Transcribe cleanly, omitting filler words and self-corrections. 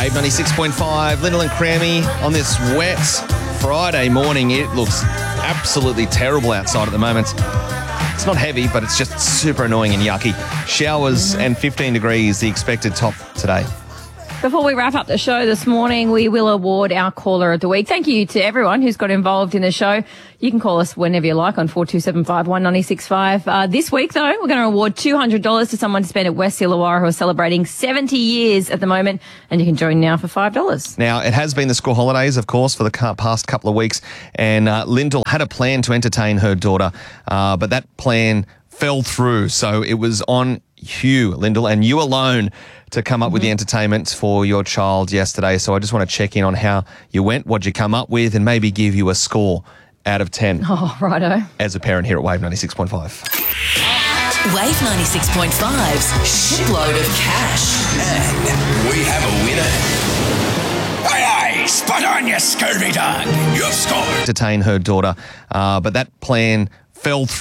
Wave 96.5, Lyndall and Crammy on this wet Friday morning. It looks absolutely terrible outside at the moment. It's not heavy, but it's just super annoying and yucky. Showers and 15 degrees, the expected top today. Before we wrap up the show this morning, we will award our Caller of the Week. Thank you to everyone who's got involved in the show. You can call us whenever you like on 4275 1965. This week, though, we're going to award $200 to someone to spend at West Illawarra who are celebrating 70 years at the moment, and you can join now for $5. Now, it has been the school holidays, of course, for the past couple of weeks, and Lyndall had a plan to entertain her daughter, but that plan fell through, so it was on you, Lyndall, and you alone to come up with the entertainment for your child yesterday. So I just want to check in on how you went, what you come up with, and maybe give you a score out of 10. Oh, righto. As a parent here at Wave 96.5. Wave 96.5's shitload of cash. And we have a winner. Aye, aye, spot on, you scurvy dog. You've scored. Entertain her daughter, but that plan fell through.